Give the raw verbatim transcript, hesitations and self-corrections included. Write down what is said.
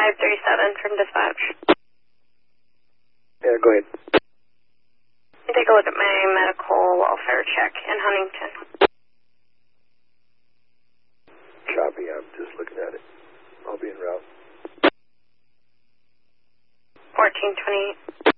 five three seven from dispatch. Yeah, go ahead. Take a look at my medical welfare check in Huntington. Copy, I'm just looking at it. I'll be en route. fourteen twenty-eight.